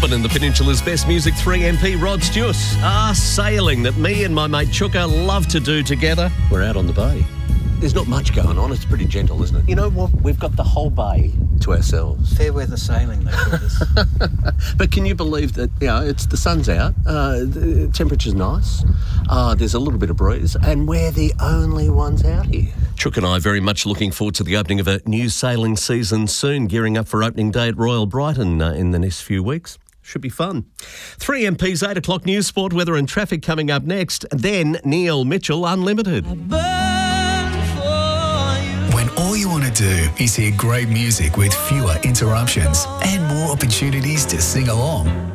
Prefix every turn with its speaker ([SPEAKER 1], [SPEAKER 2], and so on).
[SPEAKER 1] Melbourne and the Peninsula's best music 3MP Rod Stewart. Sailing that me and my mate Chuka love to do together. We're out on the bay. There's not much going on. It's pretty gentle, isn't it? You know what? We've got the whole bay to ourselves.
[SPEAKER 2] Fair weather sailing, though.
[SPEAKER 1] But can you believe that, it's the sun's out, the temperature's nice, there's a little bit of breeze, and we're the only ones out here. Chook and I are very much looking forward to the opening of a new sailing season soon, gearing up for opening day at Royal Brighton in the next few weeks. Should be fun. 3MP's 8 o'clock news, sport, weather and traffic coming up next. Then Neil Mitchell Unlimited.
[SPEAKER 3] When all you want to do is hear great music with fewer interruptions and more opportunities to sing along,